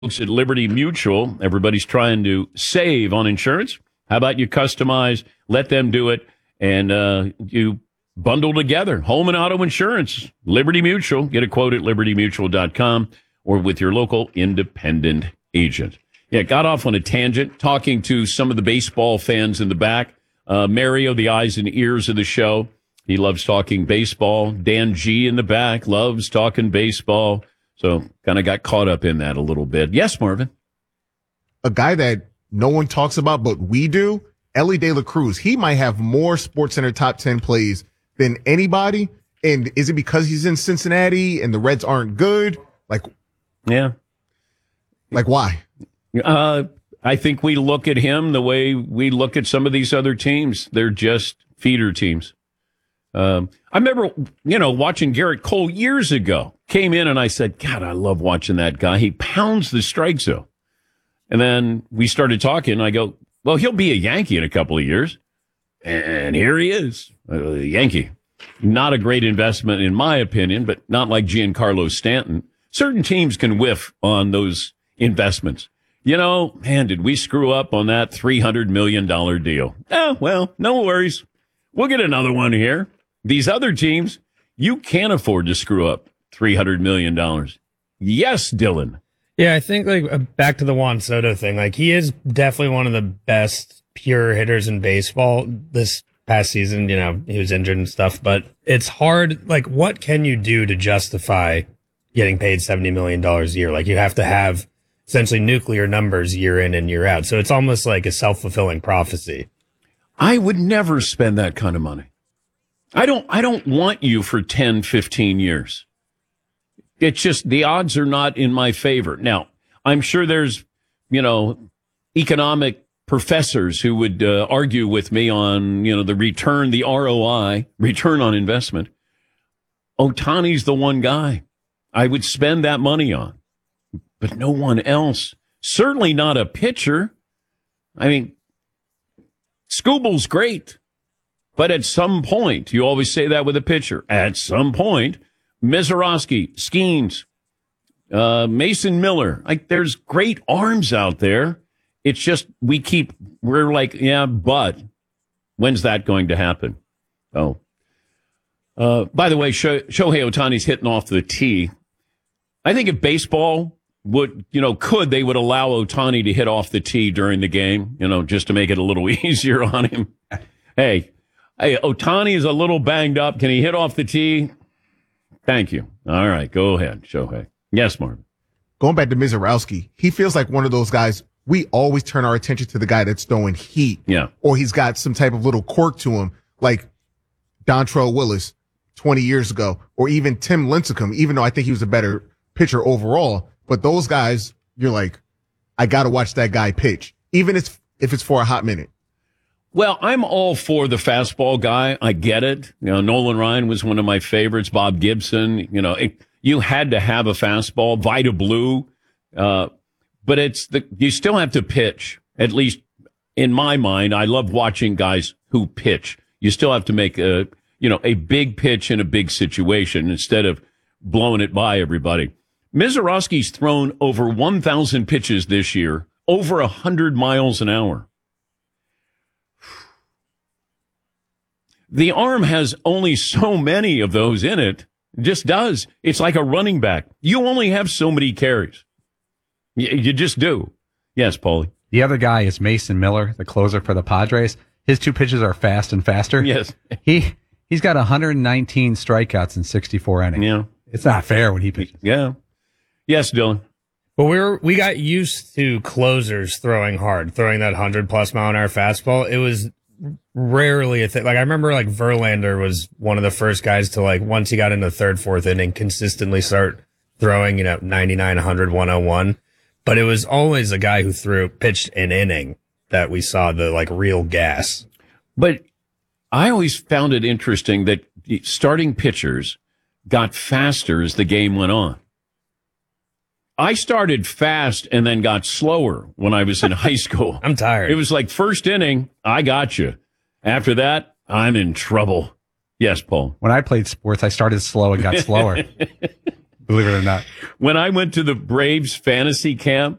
folks at Liberty Mutual. Everybody's trying to save on insurance. How about you customize, let them do it, and you bundle together home and auto insurance. Liberty Mutual. Get a quote at libertymutual.com or with your local independent agent. Yeah, got off on a tangent talking to some of the baseball fans in the back. Mario, the eyes and ears of the show. He loves talking baseball. Dan G in the back loves talking baseball. So kind of got caught up in that a little bit. Yes, Marvin. A guy that no one talks about, but we do, Ellie De La Cruz. He might have more SportsCenter top 10 plays than anybody. And is it because he's in Cincinnati and the Reds aren't good? Yeah. Why? I think we look at him the way we look at some of these other teams. They're just feeder teams. I remember, watching Garrett Cole years ago. Came in and I said, God, I love watching that guy. He pounds the strike zone. And then we started talking. And I go, well, he'll be a Yankee in a couple of years. And here he is, a Yankee. Not a great investment in my opinion, but not like Giancarlo Stanton. Certain teams can whiff on those investments. Man, did we screw up on that $300 million deal? Oh, well, no worries. We'll get another one here. These other teams, you can't afford to screw up $300 million. Yes, Dylan. Yeah, I think back to the Juan Soto thing. He is definitely one of the best pure hitters in baseball this past season. He was injured and stuff, but it's hard. What can you do to justify getting paid $70 million a year? You have to have essentially nuclear numbers year in and year out. So it's almost like a self-fulfilling prophecy. I would never spend that kind of money. I don't want you for 10, 15 years. It's just the odds are not in my favor. Now, I'm sure there's, economic professors who would argue with me on, the return, the ROI, return on investment. Ohtani's the one guy I would spend that money on, but no one else. Certainly not a pitcher. I mean, Skubal's great, but at some point, you always say that with a pitcher, at some point, Mizorowski, Skeens, Mason Miller, there's great arms out there. It's just we're like, yeah, but when's that going to happen? Oh, by the way, Shohei Ohtani's hitting off the tee. I think if baseball would allow Ohtani to hit off the tee during the game, just to make it a little easier on him. Hey, Ohtani is a little banged up. Can he hit off the tee? Thank you. All right, go ahead, Shohei. Yes, Martin. Going back to Mizorowski, he feels like one of those guys. We always turn our attention to the guy that's throwing heat. Yeah. Or he's got some type of little quirk to him, like Dontrell Willis 20 years ago, or even Tim Lincecum, even though I think he was a better pitcher overall. But those guys, you're like, I got to watch that guy pitch, even if it's for a hot minute. Well, I'm all for the fastball guy. I get it. Nolan Ryan was one of my favorites. Bob Gibson, you had to have a fastball. Vida Blue. But you still have to pitch. At least in my mind, I love watching guys who pitch. You still have to make a big pitch in a big situation instead of blowing it by everybody. Mizorowski's thrown over 1,000 pitches this year, over 100 miles an hour. The arm has only so many of those in it. It just does. It's like a running back. You only have so many carries. You just do. Yes, Paulie. The other guy is Mason Miller, the closer for the Padres. His two pitches are fast and faster. Yes. He's got 119 strikeouts in 64 innings. Yeah. It's not fair when he pitches. Yeah. Yes, Dylan. Well, we got used to closers throwing hard, throwing that 100+ mile an hour fastball. It was rarely a thing. I remember Verlander was one of the first guys to once he got into the third, fourth inning, consistently start throwing, 99, 100, 101. But it was always a guy who pitched an inning that we saw the real gas. But I always found it interesting that starting pitchers got faster as the game went on. I started fast and then got slower when I was in high school. I'm tired. It was first inning, I got you. After that, I'm in trouble. Yes, Paul. When I played sports, I started slow and got slower. believe it or not. When I went to the Braves fantasy camp,